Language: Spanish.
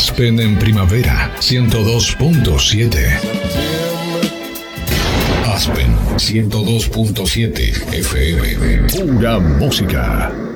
Aspen en primavera, 102.7. Aspen 102.7 FM. Pura música.